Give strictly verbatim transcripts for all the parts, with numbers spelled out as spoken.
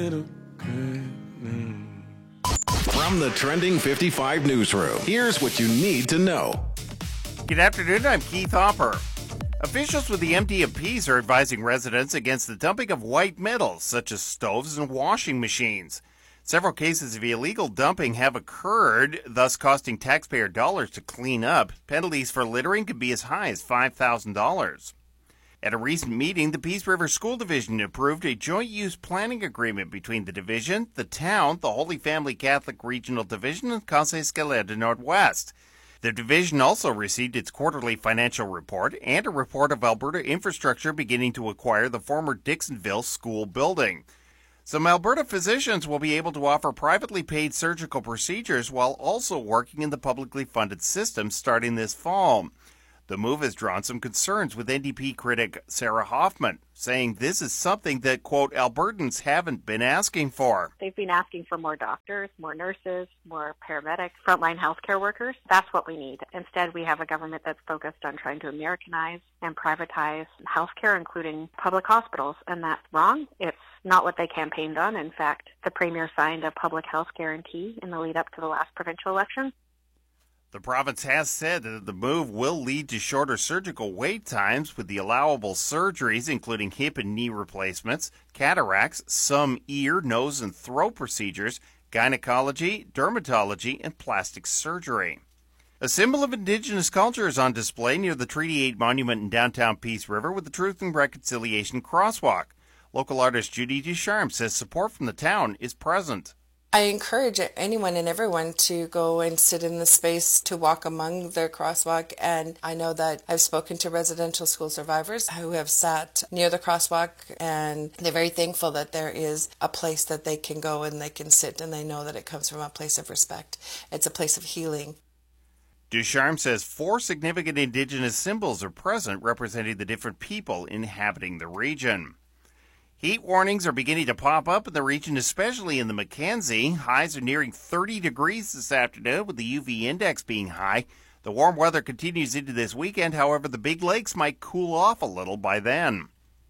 From the Trending fifty-five newsroom, here's what you need to know. Good afternoon, I'm Keith Hopper. Officials with the M D of Peace are advising residents against the dumping of white metals, such as stoves and washing machines. Several cases of illegal dumping have occurred, thus costing taxpayer dollars to clean up. Penalties for littering could be as high as five thousand dollars. At a recent meeting, the Peace River School Division approved a joint-use planning agreement between the division, the town, the Holy Family Catholic Regional Division, and Conseil Scolaire du Nord-Ouest. The division also received its quarterly financial report and a report of Alberta Infrastructure beginning to acquire the former Dixonville School building. Some Alberta physicians will be able to offer privately paid surgical procedures while also working in the publicly funded system starting this fall. The move has drawn some concerns, with N D P critic Sarah Hoffman saying this is something that, quote, Albertans haven't been asking for. They've been asking for more doctors, more nurses, more paramedics, frontline healthcare workers. That's what we need. Instead, we have a government that's focused on trying to Americanize and privatize healthcare, including public hospitals, and that's wrong. It's not what they campaigned on. In fact, the Premier signed a public health guarantee in the lead up to the last provincial election. The province has said that the move will lead to shorter surgical wait times, with the allowable surgeries including hip and knee replacements, cataracts, some ear, nose, and throat procedures, gynecology, dermatology, and plastic surgery. A symbol of Indigenous culture is on display near the Treaty eight monument in downtown Peace River with the Truth and Reconciliation crosswalk. Local artist Judy Ducharme says support from the town is present. I encourage anyone and everyone to go and sit in the space to walk among their crosswalk, and I know that I've spoken to residential school survivors who have sat near the crosswalk, and they're very thankful that there is a place that they can go and they can sit, and they know that it comes from a place of respect. It's a place of healing. Ducharme says four significant Indigenous symbols are present, representing the different people inhabiting the region. Heat warnings are beginning to pop up in the region, especially in the Mackenzie. Highs are nearing thirty degrees this afternoon, with the U V index being high. The warm weather continues into this weekend. However, the Big Lakes might cool off a little by then.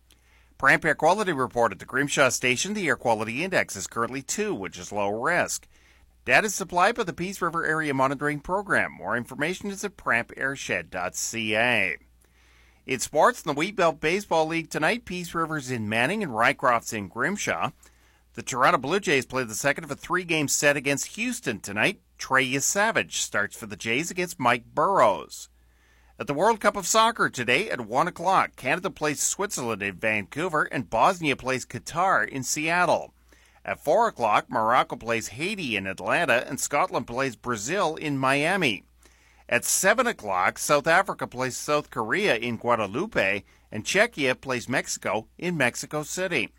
Pramp Air Quality Report at the Grimshaw Station. The air quality index is currently two, which is low risk. Data is supplied by the Peace River Area Monitoring Program. More information is at pramp airshed dot c a. In sports, in the Wheatbelt Baseball League tonight, Peace River's in Manning and Rycroft's in Grimshaw. The Toronto Blue Jays play the second of a three-game set against Houston tonight. Trey Savage starts for the Jays against Mike Burrows. At the World Cup of Soccer today at one o'clock, Canada plays Switzerland in Vancouver and Bosnia plays Qatar in Seattle. At four o'clock, Morocco plays Haiti in Atlanta and Scotland plays Brazil in Miami. At seven o'clock, South Africa plays South Korea in Guadalupe, and Czechia plays Mexico in Mexico City.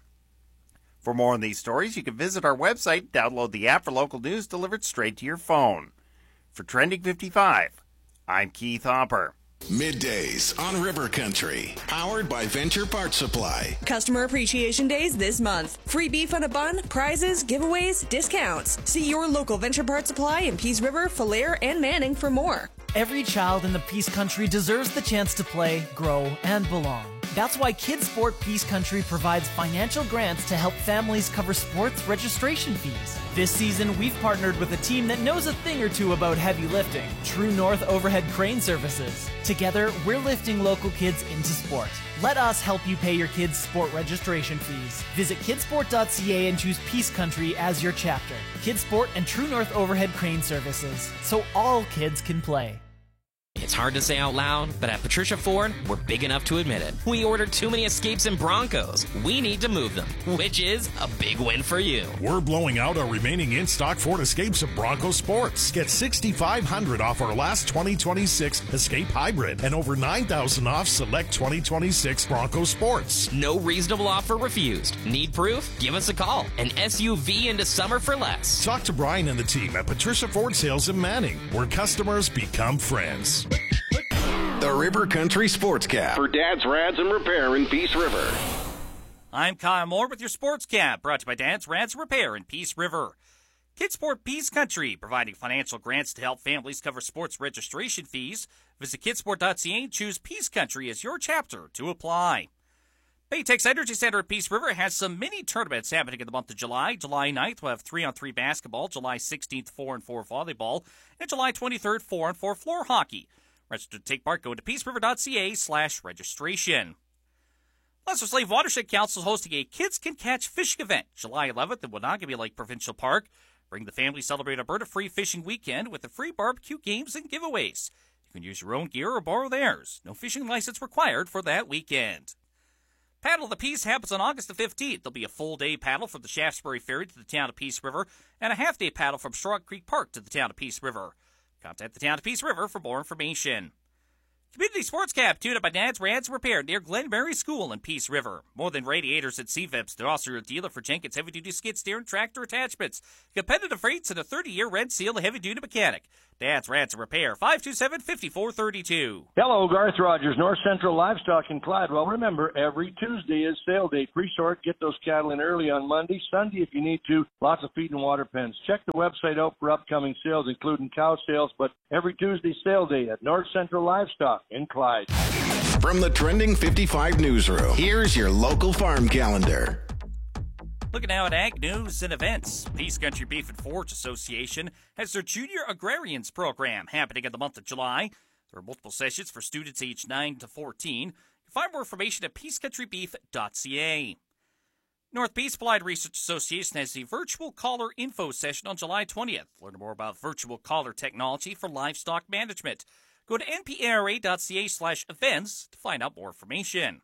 For more on these stories, you can visit our website, download the app for local news delivered straight to your phone. For Trending fifty-five, I'm Keith Hopper. Middays on River Country, powered by Venture Parts Supply. Customer Appreciation Days this month. Free beef on a bun, prizes, giveaways, discounts. See your local Venture Parts Supply in Peace River, Falliere, and Manning for more. Every child in the Peace Country deserves the chance to play, grow, and belong. That's why Kids Sport Peace Country provides financial grants to help families cover sports registration fees. This season, we've partnered with a team that knows a thing or two about heavy lifting, True North Overhead Crane Services. Together, we're lifting local kids into sport. Let us help you pay your kids' sport registration fees. Visit kidsport dot c a and choose Peace Country as your chapter. Kids Sport and True North Overhead Crane Services, so all kids can play. It's hard to say out loud, but at Patricia Ford, we're big enough to admit it. We ordered too many Escapes and Broncos. We need to move them, which is a big win for you. We're blowing out our remaining in-stock Ford Escapes and Bronco Sports. Get six thousand five hundred dollars off our last twenty twenty-six Escape Hybrid and over nine thousand dollars off select twenty twenty-six Bronco Sports. No reasonable offer refused. Need proof? Give us a call. An S U V into summer for less. Talk to Brian and the team at Patricia Ford Sales in Manning, where customers become friends. The River Country Sportscap for Dad's Rads and Repair in Peace River. I'm Kyle Moore with your Sportscap, brought to you by Dad's Rads and Repair in Peace River. Kids Sport Peace Country, providing financial grants to help families cover sports registration fees. Visit kidsport dot c a and choose Peace Country as your chapter to apply. Baytex Energy Center at Peace River has some mini tournaments happening in the month of July. July ninth, we'll have three on three basketball. July sixteenth, four on four volleyball. And July twenty-third, four on four floor hockey. Register to take part, go to peaceriver.ca slash registration. Lesser Slave Watershed Council is hosting a Kids Can Catch fishing event July eleventh at Wanagami Lake Provincial Park. Bring the family, celebrate Alberta Free Fishing Weekend with the free barbecue games and giveaways. You can use your own gear or borrow theirs. No fishing license required for that weekend. Paddle of the Peace happens on August the fifteenth. There'll be a full-day paddle from the Shaftesbury Ferry to the town of Peace River and a half-day paddle from Sherrod Creek Park to the town of Peace River. Contact the town of Peace River for more information. Community Sports Cap, tuned up by Dad's Rads Repair near Glenberry School in Peace River. More Than Radiators at C V I P S. They're also your dealer for Jenkins heavy-duty skid steer and tractor attachments. Competitive rates and a thirty-year rent seal, a heavy-duty mechanic. Dad's Rads Repair, five two seven, five four three two. Hello, Garth Rogers, North Central Livestock in Clydesdale. Remember, every Tuesday is sale day. Pre-sort, get those cattle in early on Monday. Sunday, if you need to, lots of feed and water pens. Check the website out for upcoming sales, including cow sales, but every Tuesday sale day at North Central Livestock in Clyde. From the Trending fifty-five newsroom, here's your local farm calendar. Looking now at ag news and events. Peace Country Beef and Forage Association has their Junior Agrarians program happening in the month of July. There are multiple sessions for students aged nine to fourteen. You can find more information at peace country beef dot c a. North Peace Applied Research Association has the Virtual Collar Info session on July twentieth. Learn more about virtual collar technology for livestock management. Go to n p r a dot c a slash events to find out more information.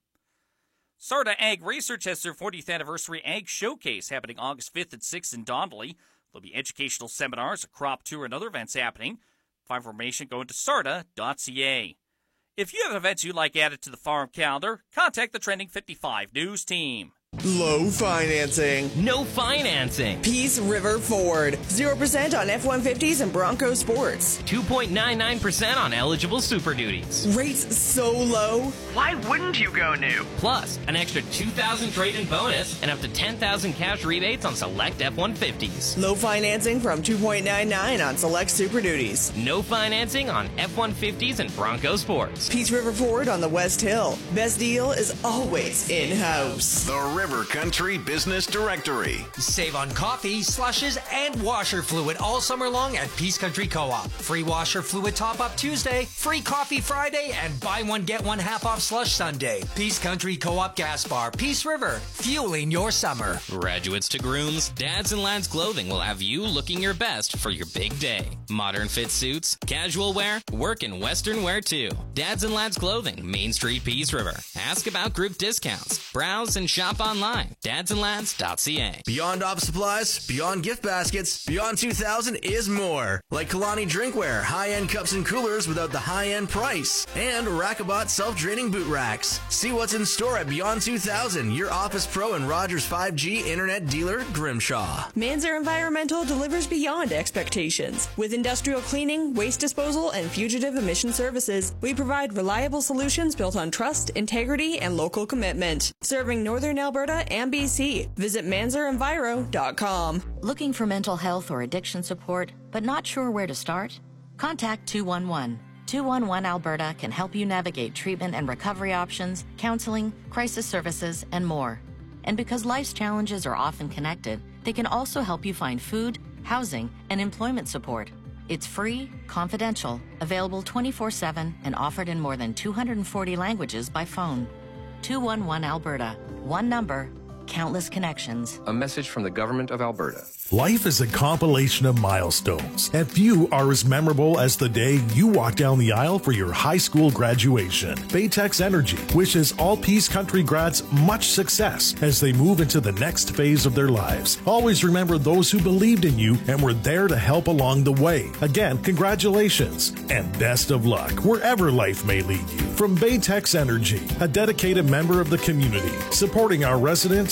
Sarda Ag Research has their fortieth anniversary Ag Showcase happening August fifth and sixth in Donnelly. There'll be educational seminars, a crop tour, and other events happening. For information, go to sarda dot c a. If you have events you'd like added to the farm calendar, contact the Trending fifty-five News team. Low financing. No financing. Peace River Ford. zero percent on F one fifties and Bronco Sports. two point nine nine percent on eligible Super Duties. Rates so low. Why wouldn't you go new? Plus, an extra two thousand dollars trade-in bonus and up to ten thousand dollars cash rebates on select F one fifties. Low financing from two point nine nine on select Super Duties. No financing on F one fifties and Bronco Sports. Peace River Ford on the West Hill. Best deal is always in-house. The River Country Business Directory. Save on coffee, slushes, and washer fluid all summer long at Peace Country Co-op. Free washer fluid top-up Tuesday, free coffee Friday, and buy one, get one half off slush Sunday. Peace Country Co-op Gas Bar, Peace River, fueling your summer. Graduates to grooms, Dads and Lads Clothing will have you looking your best for your big day. Modern fit suits, casual wear, work and Western wear too. Dads and Lads Clothing, Main Street, Peace River. Ask about group discounts. Browse and shop online. dads and lads dot c a. Beyond office supplies, beyond gift baskets, Beyond two thousand is more. Like Kalani Drinkware, high-end cups and coolers without the high-end price. And Rackabot self-draining boot racks. See what's in store at Beyond two thousand, your Office Pro and Rogers five G internet dealer, Grimshaw. Manzer Environmental delivers beyond expectations. With industrial cleaning, waste disposal, and fugitive emission services, we provide reliable solutions built on trust, integrity, and local commitment. Serving Northern Alberta and B C. Visit manzer enviro dot com. Looking for mental health or addiction support, but not sure where to start? Contact two one one. two one one Alberta can help you navigate treatment and recovery options, counseling, crisis services, and more. And because life's challenges are often connected, they can also help you find food, housing, and employment support. It's free, confidential, available twenty-four seven, and offered in more than two hundred forty languages by phone. two one one Alberta. One number, countless connections. A message from the Government of Alberta. Life is a compilation of milestones, and few are as memorable as the day you walk down the aisle for your high school graduation. Baytex Energy wishes all Peace Country grads much success as they move into the next phase of their lives. Always remember those who believed in you and were there to help along the way. Again, congratulations and best of luck wherever life may lead you. From Baytex Energy, a dedicated member of the community, supporting our residents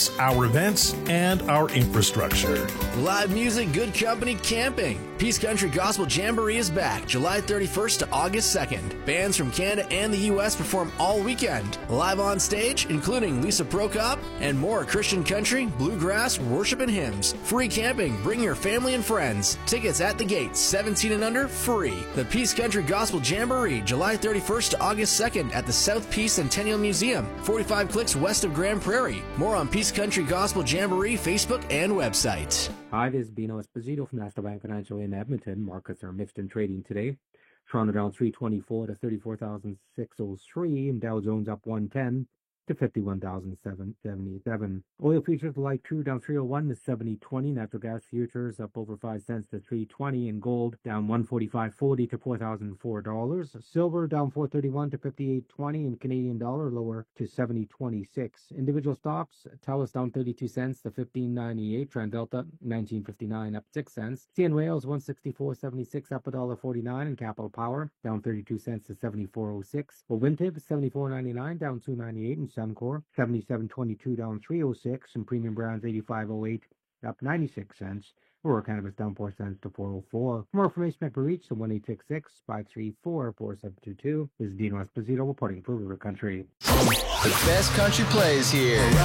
parks, our events, and our infrastructure. Live music, good company, camping. Peace Country Gospel Jamboree is back July thirty-first to August second. Bands from Canada and the U S perform all weekend. Live on stage, including Lisa Prokop and more Christian country, bluegrass, worship, and hymns. Free camping. Bring your family and friends. Tickets at the gate, seventeen and under, free. The Peace Country Gospel Jamboree, July thirty-first to August second at the South Peace Centennial Museum, forty-five clicks west of Grand Prairie. More on Peace Country Gospel Jamboree Facebook and website. Hi, this is Bino Esposito from National Bank Financial in Edmonton. Markets are mixed in trading today. Toronto down three twenty-four to thirty-four thousand six hundred three, and Dow Jones up one ten to fifty-one thousand seven hundred seventy-seven. Oil futures light crude down three oh one to seventy twenty. Natural gas futures up over five cents to three twenty, and gold down one forty-five forty to four thousand four dollars. Silver down four thirty-one to fifty-eight twenty, and Canadian dollar lower to seventy twenty-six. Individual stocks: Telus down thirty-two cents to fifteen ninety-eight. TransDelta nineteen fifty-nine up six cents. C N Wales one sixty-four seventy-six up one dollar forty-nine, and Capital Power down thirty-two cents to seventy-four oh six. Ovintiv seventy-four ninety-nine down two ninety-eight, and Suncor seventy-seven twenty-two down three oh six, and Premium Brands eighty-five oh eight up ninety-six cents. Aurora Cannabis down four cents to four oh four. For more information, I can reach the one eight six six, five three four, four seven two two. This is Dino Esposito reporting for River Country. The best country plays here.